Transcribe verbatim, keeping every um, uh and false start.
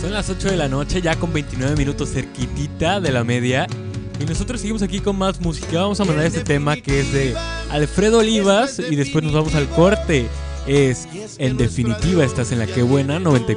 Son las ocho de la noche, ya con veintinueve minutos, cerquitita de la media. Y nosotros seguimos aquí con más música. Vamos a mandar este tema que es de Alfredo Olivas y después nos vamos al corte. Es En Definitiva Estás en la Que Buena noventa y